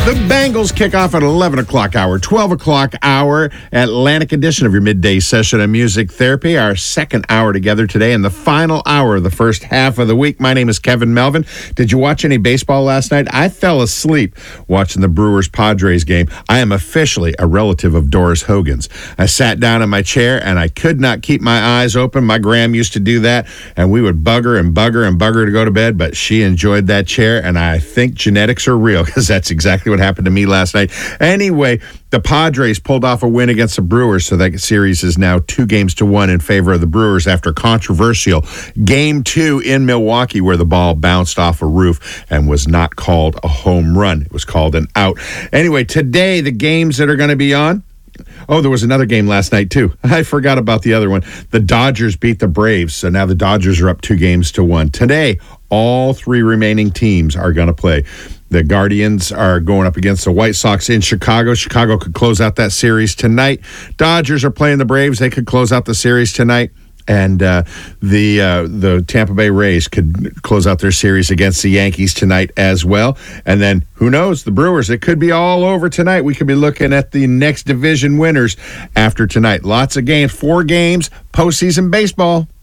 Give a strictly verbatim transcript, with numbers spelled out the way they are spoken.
The Bengals kick off at eleven o'clock hour, twelve o'clock hour, Atlantic edition of your midday session of Music Therapy. Our second hour together today and the final hour of the first half of the week. My name is Kevin Melvin. Did you watch any baseball last night? I fell asleep watching the Brewers-Padres game. I am officially a relative of Doris Hogan's. I sat down in my chair and I could not keep my eyes open. My Gram used to do that, and we would bug her and bug her and bug her to go to bed, but she enjoyed that chair, and I think genetics are real because that's exactly what happened to me last night. Anyway, the Padres pulled off a win against the Brewers, so that series is now two games to one in favor of the Brewers after controversial game two in Milwaukee where the ball bounced off a roof and was not called a home run. It was called an out. Anyway, today the games that are going to be on. Oh, there was another game last night, too. I forgot about the other one. The Dodgers beat the Braves, so now the Dodgers are up two games to one. Today, all three remaining teams are going to play. The Guardians are going up against the White Sox in Chicago. Chicago could close out that series tonight. Dodgers are playing the Braves. They could close out the series tonight. And uh, the uh, the Tampa Bay Rays could close out their series against the Yankees tonight as well. And then, who knows, the Brewers, it could be all over tonight. We could be looking at the next division winners after tonight. Lots of games, four games, postseason baseball.